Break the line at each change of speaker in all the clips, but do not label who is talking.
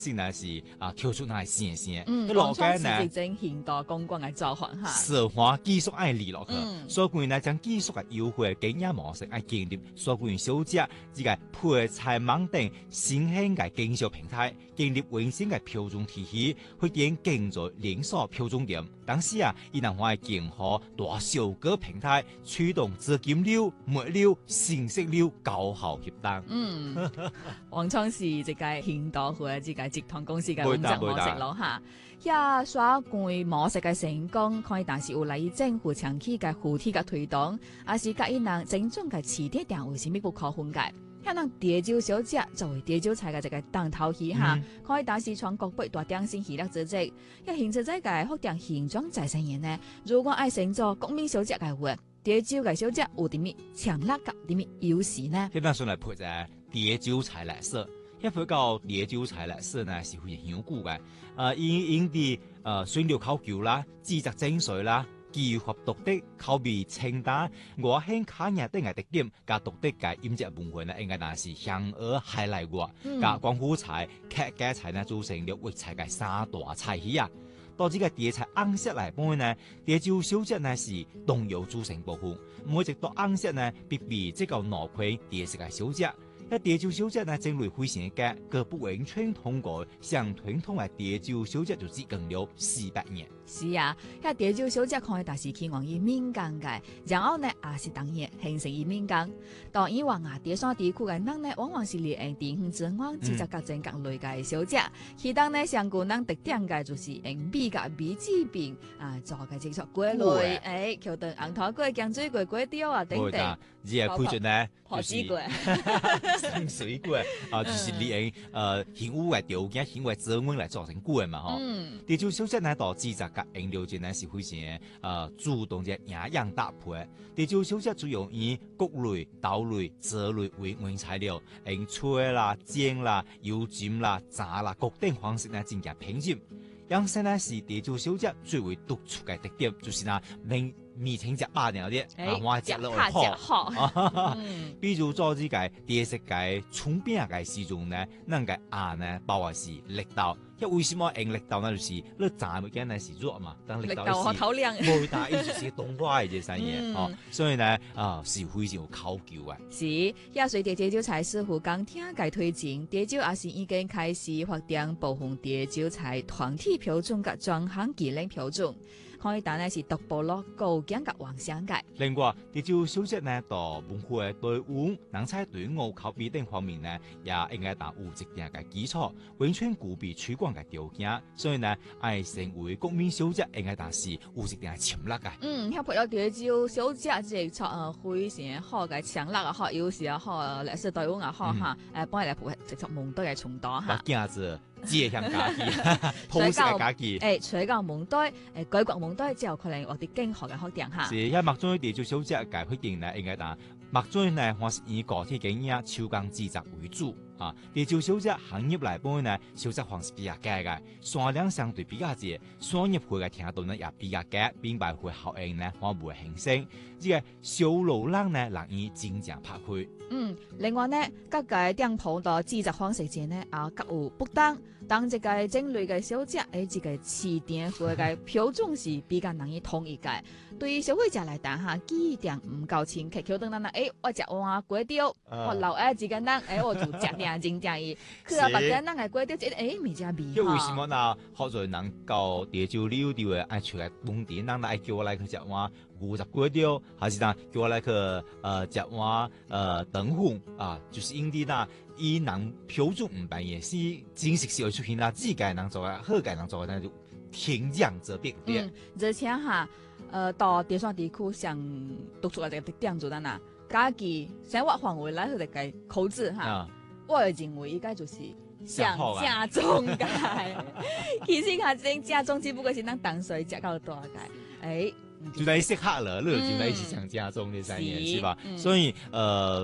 先係是跳出那係線，
廣場是一種現代公關嘅造法嚇。
奢華技術愛嚟落去，所以呢將技術嘅優惠經營模式愛建立，所以小姐即個配菜網等新興嘅經銷平台，建立完善嘅標準體系，去建建造連鎖標準店。當時伊能可以結合大小個平台，驅動資金流、物流、信息流高效協當。
廣場是一個現代化嘅一個集團公司嘅運作模式咯嚇。也耍規模式嘅成功，可以但是有來自政府長期嘅扶持嘅推動，也是甲伊人真正嘅市場定位是密不可分嘅。像咱蝶洲小姐作為蝶洲菜嘅一個當頭戲哈，可以但是全國北大點心系列組織，要形成這個福建形狀再生人呢？如果愛成做國民小姐嘅話，蝶洲嘅小姐有啲咩強力甲啲咩優勢呢？
一般上來配在蝶洲菜來說，一配到蝶洲菜來說呢，是會香古嘅。因啲選料考究啦、製作精髓啦、技術獨特、口味清淡、外形卡嘢等嘅特點，加獨特嘅飲食文化呢，應該那是香而海內外，加廣府菜、客家菜呢，組成了粵菜嘅三大菜系啊。到這個碟菜紅色來講呢，蝶洲小姐呢是動搖組成部分，每一道紅色呢，必備這個腦盔蝶色嘅小姐。一蝶洲小姐呢，正類非常嘅，各不完全通過，相傳統嘅蝶洲小姐就只更了400年。
是啊，一蝶洲小姐可以但是期望於民間嘅，然後呢也是當然形成於民間。但以往蝶山地區嘅人呢，往往是利用地方之外製作各種各類嘅小姐。其當呢上古人特點嘅就是用米甲米製品做嘅製作粿類，橋頓紅頭粿、薑水粿、粿條啊等等。
而係配著呢，就是生水粿就是利用現有嘅條件、現有嘅資源來做成粿嘛，嗬。蝶洲小姐呢，到製作嘅原料呢是非常主動嘅營養搭配。蝶洲小姐主要以穀類、豆類、蔗類為原材料，用吹啦、煎啦、油煎啦、炸啦各等方式呢進行烹飪。養生呢是蝶洲小姐最為突出嘅特點，就是呢米青食飽了啲，我食落好。比如做呢個蝶式嘅蔥餅嘅時鐘呢，那個呢包括是綠豆。因為什麼用綠豆呢？就是你炸物件呢是肉嘛，但綠豆是冇大，意思是動畫嘅這生意所以呢是非常有考究嘅。
是，也隨蝶洲菜師傅講聽嘅推薦，蝶洲也是已經開始發展部分蝶洲菜團體標準嘅專項技能標準。可以但呢是獨步咯高境嘅幻想嘅。
另外，蝶洲小姐呢，到文化嘅隊伍、人才隊伍、口碑等方面呢，也應該打有一定嘅基礎，完全具備推廣嘅條件。所以呢，愛成為國民小姐，應該但是有一定嘅潛力嘅。
遐配到蝶洲小姐即係非常好嘅潛力啊，好優勢啊，好歷史隊伍啊，好嚇。幫你嚟配直接蒙堆嘅重檔嚇。
驚子借向家己，鋪設家己。
除到蒙堆，改國蒙堆之後，可能我哋經學嘅學點嚇。
是，因為墨莊蝶洲小姐嘅決定呢，應該但墨莊呢，還是以個體經營、手工製作為主。蝶洲小姐行業來講呢，小作方式比較簡嘅，數量相對比較少，商業會嘅聽到呢也比較簡，品牌會效應呢可能會形成。呢個小路人呢，難以真正拍開。
另外呢，各個店鋪嘅製作方式之呢，各有不同。當一個種類嘅小姐，一個市場會嘅標準是比較難以統一嘅。對於消費者來講嚇，記憶點唔夠清晰，叫等人我食碗粿條，我留一個人，我就食定真正意。佢話別個人嘅粿條，咪只味。
因為什麼呢？好多人到蝶洲旅遊啲愛出來門店，人來叫我來去食碗50粿條，還是呢叫我來去食碗腸粉就是因啲啦。伊人標準唔辦嘢，是真實是會出現啦。自家人做嘅，好嘅人做嘅，那就天壤之別。
而且哈，到蝶山地區上讀出來嘅特點就係哪，家己生活範圍內佢哋嘅口子哈，我會認為應該就是上正宗嘅。其實佢真正宗，只不過是咱當水食到大嘅，
就在適合了，就在一起上正宗嘅產業，是吧？所以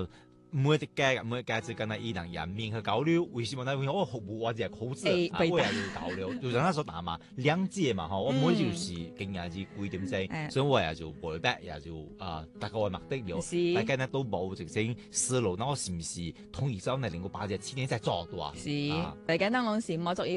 每一屆只跟那伊人人面去交流，為什麼呢？因為我服務我只控制，我也要交流，就像他說打嘛，兩節嘛，我每就是經驗是規定啫，所以我也就背白，也就大概目的了。大家呢都冇直情思路，那我是唔是統一咗呢？令我把這7年再做到啊？
是，大家當我是冇作